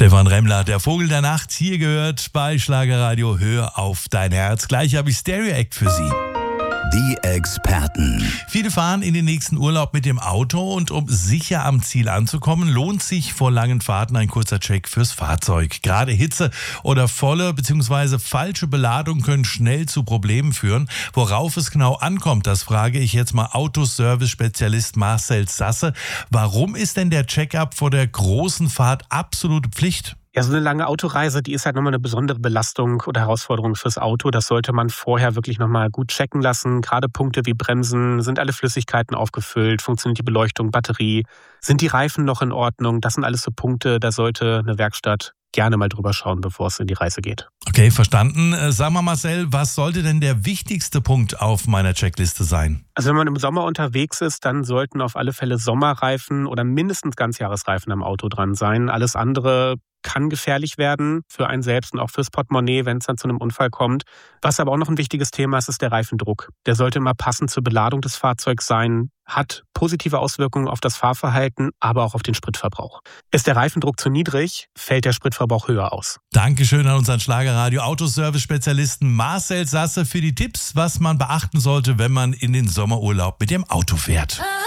Stefan Remmler, der Vogel der Nacht, hier gehört bei Schlagerradio Hör auf dein Herz. Gleich habe ich Stereo Act für Sie. Die Experten. Viele fahren in den nächsten Urlaub mit dem Auto und um sicher am Ziel anzukommen, lohnt sich vor langen Fahrten ein kurzer Check fürs Fahrzeug. Gerade Hitze oder volle bzw. falsche Beladung können schnell zu Problemen führen. Worauf es genau ankommt, das frage ich jetzt mal Autoservice-Spezialist Marcel Sasse. Warum ist denn der Check-up vor der großen Fahrt absolute Pflicht? Ja, so eine lange Autoreise, die ist halt nochmal eine besondere Belastung oder Herausforderung fürs Auto. Das sollte man vorher wirklich nochmal gut checken lassen. Gerade Punkte wie Bremsen, sind alle Flüssigkeiten aufgefüllt, funktioniert die Beleuchtung, Batterie, sind die Reifen noch in Ordnung? Das sind alles so Punkte, da sollte eine Werkstatt gerne mal drüber schauen, bevor es in die Reise geht. Okay, verstanden. Sag mal Marcel, was sollte denn der wichtigste Punkt auf meiner Checkliste sein? Also wenn man im Sommer unterwegs ist, dann sollten auf alle Fälle Sommerreifen oder mindestens Ganzjahresreifen am Auto dran sein. Alles andere kann gefährlich werden für einen selbst und auch fürs Portemonnaie, wenn es dann zu einem Unfall kommt. Was aber auch noch ein wichtiges Thema ist, ist der Reifendruck. Der sollte immer passend zur Beladung des Fahrzeugs sein, hat positive Auswirkungen auf das Fahrverhalten, aber auch auf den Spritverbrauch. Ist der Reifendruck zu niedrig, fällt der Spritverbrauch höher aus. Dankeschön an unseren Schlagerradio Autoservice-Spezialisten Marcel Sasse für die Tipps, was man beachten sollte, wenn man in den Sommerurlaub mit dem Auto fährt.